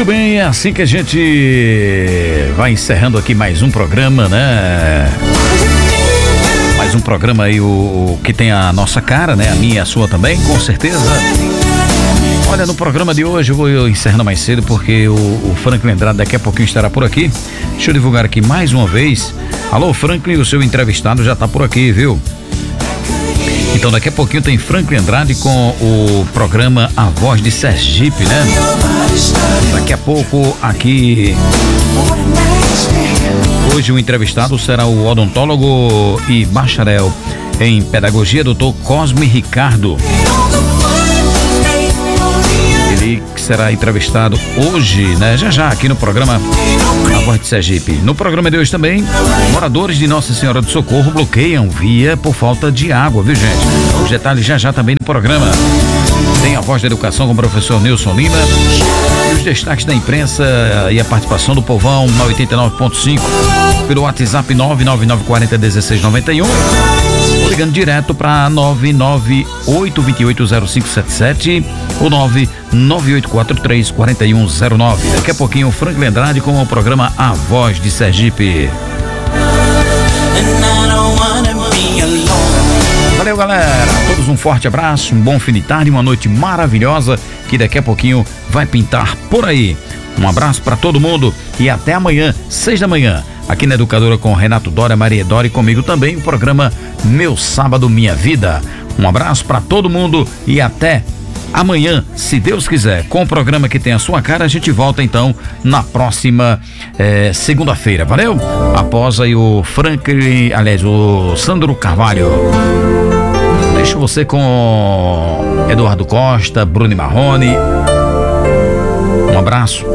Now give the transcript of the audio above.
bem, é assim que a gente vai encerrando aqui mais um programa, né? Mais um programa aí, o que tem a nossa cara, né? A minha e a sua também, com certeza. Olha, no programa de hoje eu vou encerrando mais cedo porque o Franklin Andrade daqui a pouquinho estará por aqui. Deixa eu divulgar aqui mais uma vez. Alô, Franklin, o seu entrevistado já tá por aqui, viu? Então daqui a pouquinho tem Franklin Andrade com o programa A Voz de Sergipe, né? Daqui a pouco aqui. Hoje o entrevistado será o odontólogo e bacharel em pedagogia, Dr. Cosme Ricardo. Ele será entrevistado hoje, né? Já aqui no programa A Voz de Sergipe. No programa de hoje também, moradores de Nossa Senhora do Socorro bloqueiam via por falta de água, viu, gente? Os detalhes já também no programa. Tem a Voz da Educação com o professor Nilson Lima. E os destaques da imprensa e a participação do povão na 89.5 pelo WhatsApp 999401691. Ligando direto para 998280577 ou 998434109. Daqui a pouquinho, Franklin Andrade com o programa A Voz de Sergipe. Valeu, galera. A todos um forte abraço, um bom fim de tarde, uma noite maravilhosa que daqui a pouquinho vai pintar por aí. Um abraço para todo mundo e até amanhã, 6 da manhã. Aqui na Educadora com Renato Dória, Maria Dória e comigo também o programa Meu Sábado Minha Vida. Um abraço para todo mundo e até amanhã, se Deus quiser. Com o programa que tem a sua cara, a gente volta então na próxima segunda-feira. Valeu? Após aí o Franklin, aliás, o Sandro Carvalho. Deixo você com Eduardo Costa, Bruno Marrone. Um abraço.